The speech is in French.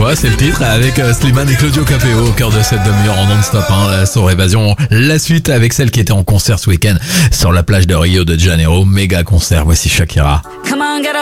Ouais, c'est le titre avec Slimane et Claudio Capéo au cœur de cette demi-heure en non-stop, sur Évasion. La suite avec celle qui était en concert ce week-end sur la plage de Rio de Janeiro. Méga concert, voici Shakira.